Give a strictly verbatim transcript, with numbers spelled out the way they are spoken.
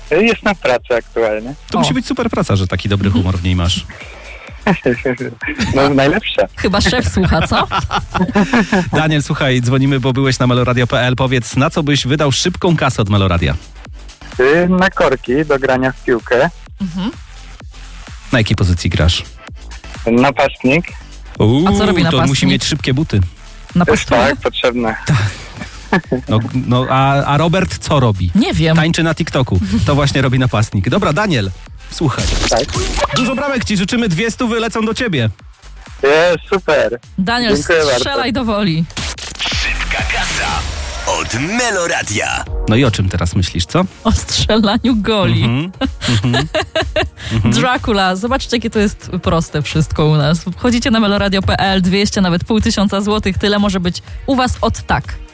Jest na pracy aktualnie. To O. musi być super praca, że taki dobry humor w niej masz. No najlepsza. Chyba szef słucha, co? Daniel, słuchaj, dzwonimy, bo byłeś na meloradio kropka p l. Powiedz, na co byś wydał szybką kasę od Meloradia? Y, Na korki do grania w piłkę. Na jakiej pozycji grasz? Napastnik. Uuu, A co robi to napastnik? musi mieć szybkie buty. Na Też pocztę? tak, potrzebne. No, no a, a Robert co robi? Nie wiem. Tańczy na TikToku. To właśnie robi napastnik. Dobra, Daniel, słuchaj. Tak. Dużo bramek ci życzymy, dwie stówy lecą do ciebie. Jest super. Daniel, Dziękuję bardzo. strzelaj do woli. Szybka kasa od Meloradia. No i o czym teraz myślisz, co? O strzelaniu goli. Mhm. Dracula, zobaczcie, jakie to jest proste wszystko u nas. Wchodzicie na meloradio kropka p l, dwieście, nawet pół tysiąca złotych, tyle może być u was od tak.